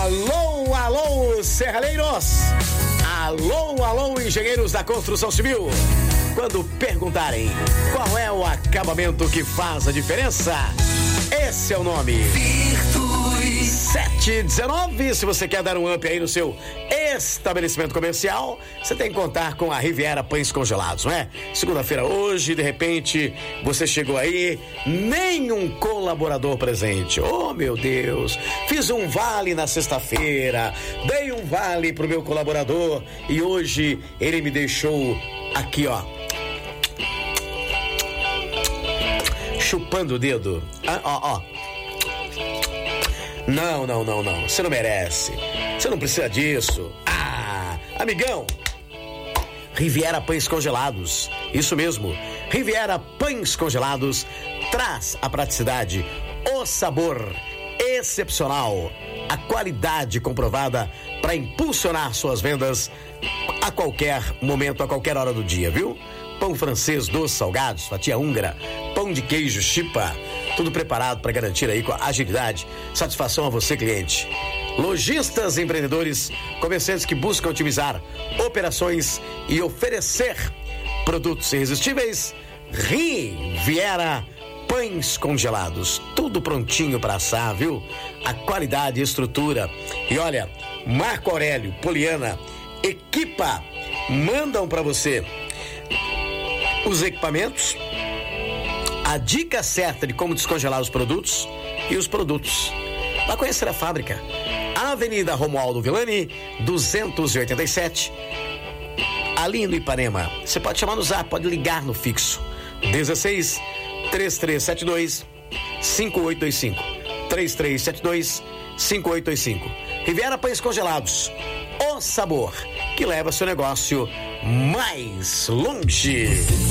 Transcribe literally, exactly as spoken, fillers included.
Alô, alô, serraleiros! Alô, alô, engenheiros da construção civil! Quando perguntarem qual é o acabamento que faz a diferença, esse é o nome. Virtus sete dezenove. Se você quer dar um up aí no seu estabelecimento comercial, você tem que contar com a Riviera Pães Congelados, não é? Segunda-feira hoje, de repente, você chegou aí, nenhum colaborador presente. Oh, meu Deus! Fiz um vale na sexta-feira, dei um vale pro meu colaborador e hoje ele me deixou aqui, ó, chupando o dedo. Ah, ó, ó. Não, não, não, não. Você não merece. Você não precisa disso. Ah, amigão. Riviera Pães Congelados. Isso mesmo. Riviera Pães Congelados traz a praticidade, o sabor excepcional, a qualidade comprovada para impulsionar suas vendas a qualquer momento, a qualquer hora do dia, viu? Pão francês, doce, salgados, fatia húngara, pão de queijo, chipa, tudo preparado para garantir aí com agilidade, satisfação a você, cliente. Lojistas, empreendedores, comerciantes que buscam otimizar operações e oferecer produtos irresistíveis, Riviera Pães Congelados, tudo prontinho para assar, viu? A qualidade e estrutura. E olha, Marco Aurélio, Poliana, Equipa, mandam para você os equipamentos, a dica certa de como descongelar os produtos e os produtos. Vá conhecer a fábrica. Avenida Romualdo Villani, duzentos e oitenta e sete, ali no Ipanema. Você pode chamar no zap, pode ligar no fixo. dezesseis, três três sete dois, cinco oito dois cinco. três três sete dois, cinco oito dois cinco. Riviera Pães Congelados. O sabor que leva seu negócio mais longe.